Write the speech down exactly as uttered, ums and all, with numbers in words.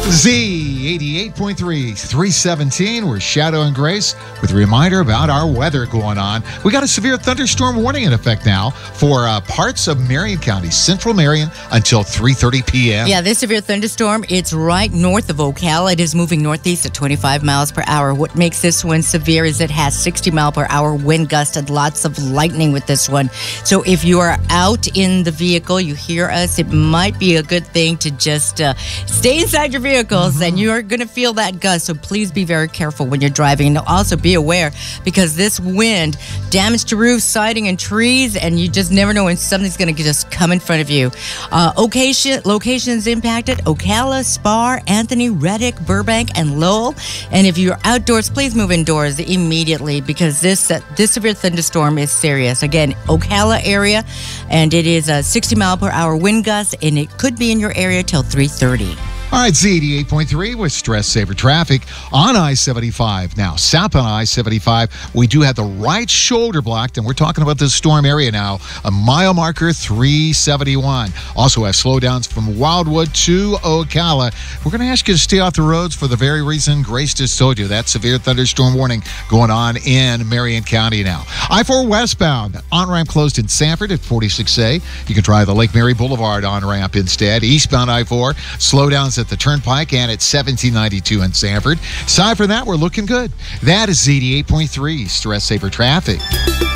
Z eighty-eight point three, three seventeen. We're Shadow and Grace with a reminder about our weather going on. We got a severe thunderstorm warning in effect now for uh, parts of Marion County, central Marion, until three thirty p.m. Yeah, this severe thunderstorm, it's right north of Ocala. It is moving northeast at twenty-five miles per hour. What makes this one severe is it has sixty mile per hour wind gust and lots of lightning with this one. So if you are out in the vehicle, you hear us, it might be a good thing to just uh, stay inside your vehicle. Mm-hmm. And you're going to feel that gust, so please be very careful when you're driving. And also be aware, because this wind damaged to roofs, siding, and trees, and you just never know when something's going to just come in front of you. Uh, location, locations impacted: Ocala, Spar, Anthony, Reddick, Burbank, and Lowell. And if you're outdoors, please move indoors immediately, because this uh, this severe thunderstorm is serious. Again, Ocala area, and it is a sixty mile per hour wind gust, and it could be in your area till three thirty. All right, Z eighty-eight point three with Stress Saver Traffic on I seventy-five. Now, south on I seventy-five, we do have the right shoulder blocked, and we're talking about this storm area now, a mile marker three seventy-one. Also have slowdowns from Wildwood to Ocala. We're going to ask you to stay off the roads for the very reason Grace just told you. That severe thunderstorm warning going on in Marion County now. I four westbound, on-ramp closed in Sanford at forty-six A. You can try the Lake Mary Boulevard on-ramp instead. Eastbound I four, slowdowns at the Turnpike and at seventeen ninety-two in Sanford. Aside from that, we're looking good. That is Z eighty-eight point three Stress Saver Traffic.